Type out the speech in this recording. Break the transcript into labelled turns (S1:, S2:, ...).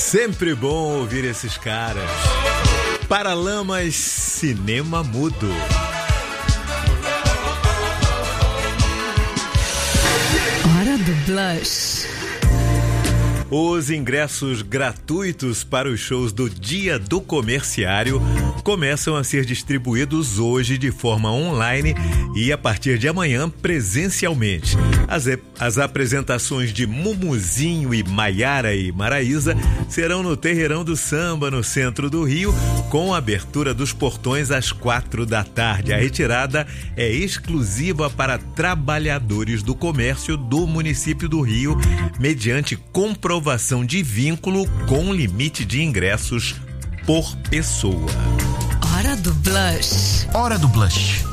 S1: Sempre bom ouvir esses caras. Paralamas Cinema Mudo.
S2: Hora do Blush.
S1: Os ingressos gratuitos para os shows do Dia do Comerciário começam a ser distribuídos hoje de forma online e a partir de amanhã presencialmente. As apresentações de Mumuzinho e Maiara e Maraísa serão no Terreirão do Samba, no centro do Rio, com a abertura dos portões às 16h. A retirada é exclusiva para trabalhadores do comércio do município do Rio, mediante comprovação de vínculo com limite de ingressos por pessoa.
S2: Hora do Blush.
S3: Hora do Blush.